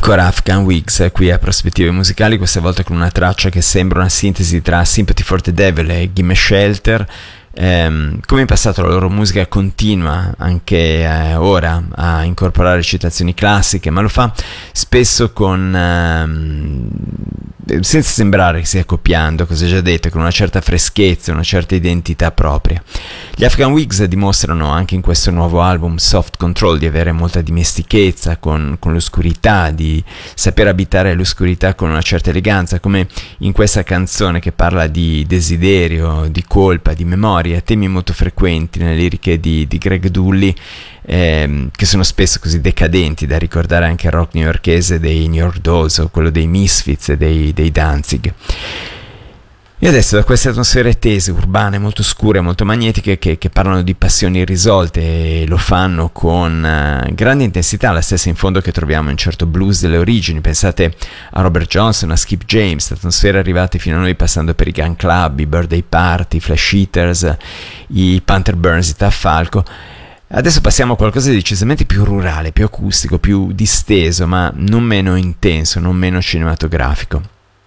Ancora Afghan Wigs qui a Prospettive Musicali, questa volta con una traccia che sembra una sintesi tra Sympathy for the Devil e Gimme Shelter. Come in passato la loro musica continua anche ora a incorporare citazioni classiche, ma lo fa spesso senza sembrare che stia copiando, cose già dette, con una certa freschezza, una certa identità propria. Gli Afghan Wigs dimostrano anche in questo nuovo album Soft Control di avere molta dimestichezza con l'oscurità, di saper abitare l'oscurità con una certa eleganza, come in questa canzone che parla di desiderio, di colpa, di memoria, temi molto frequenti nelle liriche di Greg Dulli, che sono spesso così decadenti da ricordare anche il rock newyorkese dei New York Dolls o quello dei Misfits e dei Danzig. E adesso da queste atmosfere tese, urbane, molto scure, molto magnetiche, che parlano di passioni irrisolte e lo fanno con grande intensità, la stessa in fondo che troviamo in un certo blues delle origini. Pensate a Robert Johnson, a Skip James, atmosfere arrivate fino a noi passando per i Gun Club, i Birthday Party, i Flash Eaters, i Panther Burns, i Tough Falco. Adesso passiamo a qualcosa di decisamente più rurale, più acustico, più disteso, ma non meno intenso, non meno cinematografico.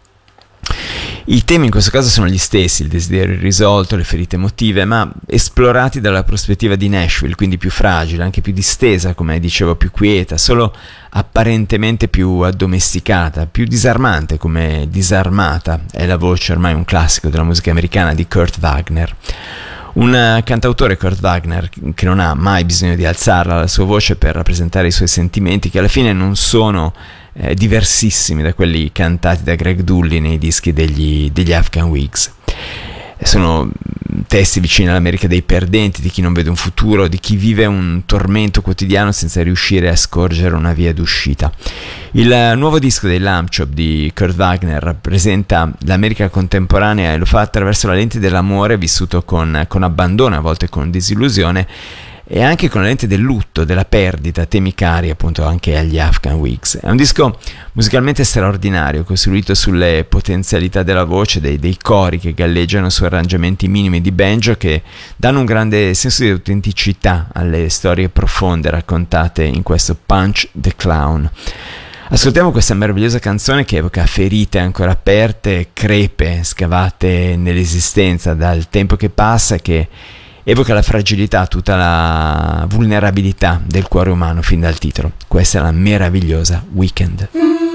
I temi in questo caso sono gli stessi, il desiderio irrisolto, le ferite emotive, ma esplorati dalla prospettiva di Nashville, quindi più fragile, anche più distesa, come dicevo, più quieta, solo apparentemente più addomesticata, più disarmante come disarmata, è la voce ormai un classico della musica americana di Kurt Wagner. Un cantautore, Kurt Wagner, che non ha mai bisogno di alzarla la sua voce per rappresentare i suoi sentimenti, che alla fine non sono diversissimi da quelli cantati da Greg Dulli nei dischi degli Afghan Wigs. Sono testi vicini all'America dei perdenti, di chi non vede un futuro, di chi vive un tormento quotidiano senza riuscire a scorgere una via d'uscita. Il nuovo disco dei Lamb Chop di Kurt Wagner rappresenta l'America contemporanea e lo fa attraverso la lente dell'amore vissuto con abbandono, a volte con disillusione, e anche con la lente del lutto, della perdita, temi cari appunto anche agli Afghan Wigs. È un disco musicalmente straordinario, costruito sulle potenzialità della voce, dei cori che galleggiano su arrangiamenti minimi di banjo che danno un grande senso di autenticità alle storie profonde raccontate in questo Punch the Clown. Ascoltiamo questa meravigliosa canzone che evoca ferite ancora aperte, crepe scavate nell'esistenza dal tempo che passa, che evoca la fragilità, tutta la vulnerabilità del cuore umano fin dal titolo. Questa è la meravigliosa Weekend.